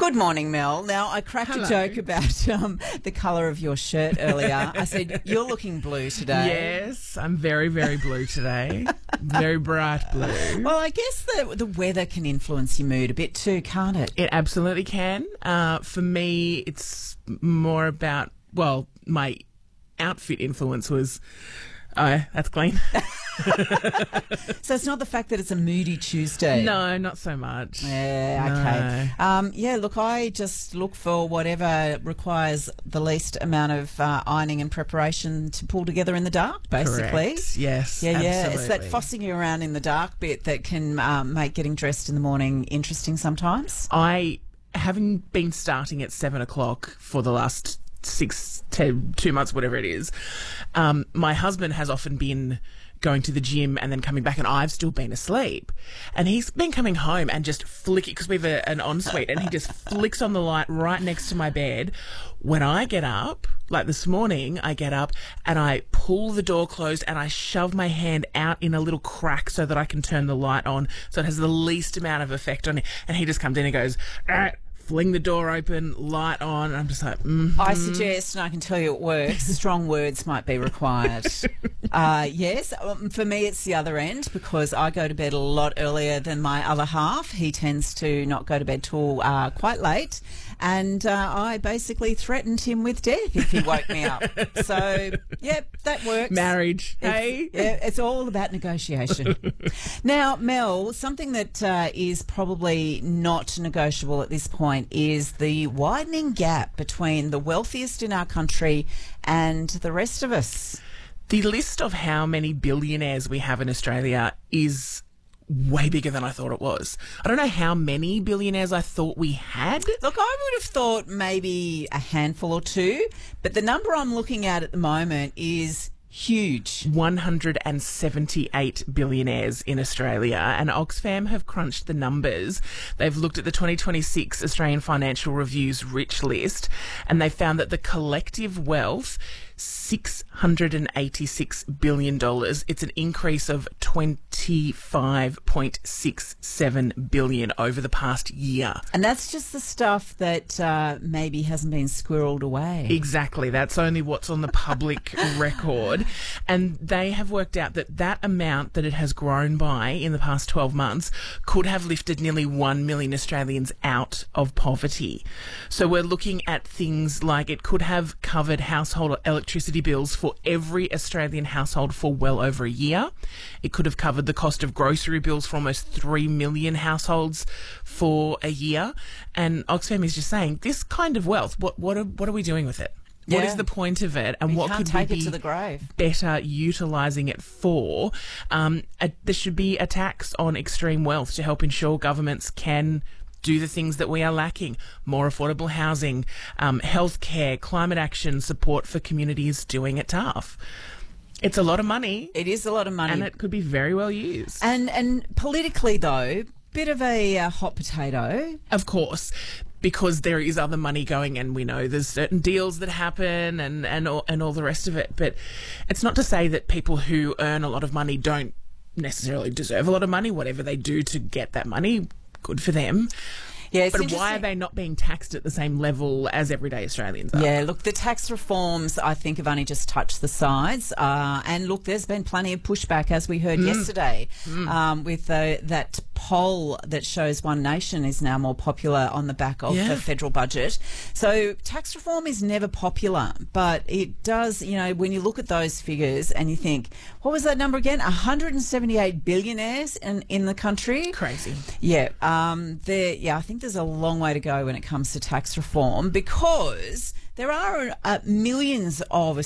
Good morning, Mel. Now, I cracked a joke about the colour of your shirt earlier. I said, you're looking blue today. Yes, I'm very, very blue today. Very bright blue. Well, I guess the weather can influence your mood a bit too, can't it? It absolutely can. For me, it's more about, well, my outfit influence was... Oh, that's clean. So it's not the fact that it's a moody Tuesday? No, not so much. Yeah, okay. Look, I just look for whatever requires the least amount of ironing and preparation to pull together in the dark, basically. Correct. Yes, Yeah. absolutely. It's that fussing you around in the dark bit that can make getting dressed in the morning interesting sometimes. I haven't been starting at 7 o'clock for the last 2 months, whatever it is. My husband has often been going to the gym and then coming back, and I've still been asleep. And he's been coming home and just flicking, because we have an ensuite, and he just flicks on the light right next to my bed. When I get up, like this morning, I get up and I pull the door closed and I shove my hand out in a little crack so that I can turn the light on so it has the least amount of effect on it. And he just comes in and goes, fling the door open, light on, and I'm just like, I suggest, and I can tell you it works, strong words might be required. Yes, for me it's the other end, because I go to bed a lot earlier than my other half. He tends to not go to bed till quite late, and I basically threatened him with death if he woke me up. So, yep, that works. marriage. Hey? It's all about negotiation. Now, Mel, something that is probably not negotiable at this point is the widening gap between the wealthiest in our country and the rest of us. The list of how many billionaires we have in Australia is way bigger than I thought it was. I don't know how many billionaires I thought we had. Look, I would have thought maybe a handful or two, but the number I'm looking at the moment is huge. 178 billionaires in Australia, and Oxfam have crunched the numbers. They've looked at the 2026 Australian Financial Review's Rich List, and they found that the collective wealth, $686 billion. It's an increase of $25.67 billion over the past year. And that's just the stuff that maybe hasn't been squirreled away. Exactly. That's only what's on the public record. And they have worked out that that amount that it has grown by in the past 12 months could have lifted nearly 1 million Australians out of poverty. So we're looking at things like it could have covered household electricity bills for every Australian household for well over a year. It could have covered the cost of grocery bills for almost 3 million households for a year. And Oxfam is just saying, this kind of wealth, what are we doing with it? What is the point of it, and what could we be it to the grave. better utilising it for? There should be a tax on extreme wealth to help ensure governments can do the things that we are lacking: more affordable housing, healthcare, climate action, support for communities doing it tough. It's a lot of money. It is a lot of money. And it could be very well used. And politically, though, bit of a hot potato. Of course, because there is other money going, and we know there's certain deals that happen and all the rest of it. But it's not to say that people who earn a lot of money don't necessarily deserve a lot of money. Whatever they do to get that money, good for them. Yeah, but why are they not being taxed at the same level as everyday Australians are? Yeah, look, the tax reforms, I think, have only just touched the sides. And look, there's been plenty of pushback, as we heard yesterday, with that poll that shows One Nation is now more popular on the back of the federal budget. So tax reform is never popular, but it does, when you look at those figures and you think, what was that number again? 178 billionaires in the country. Crazy. Yeah, I think there's a long way to go when it comes to tax reform, because there are millions of